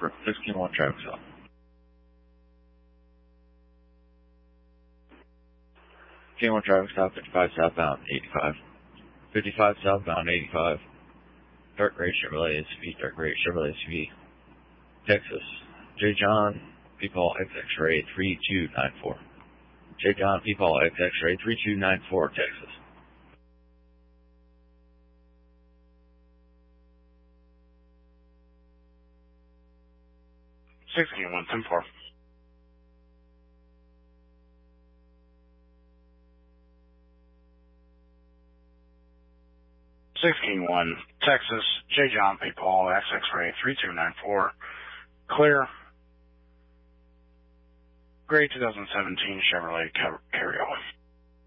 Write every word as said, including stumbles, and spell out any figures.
sixteen one traffic stop. sixteen one traffic stop, fifty-five southbound, eighty-five. fifty-five southbound, eighty-five. Dark gray Chevrolet S U V, dark gray Chevrolet S U V. Texas. J. John, P-Paul X X-ray three two nine four. J. John, P-Paul X X-ray three two nine four, Texas. sixteen one ten four. sixteen one, Texas, J. John, P. Paul, X X-ray three two nine four. Clear. Gray twenty seventeen Chevrolet Carriole.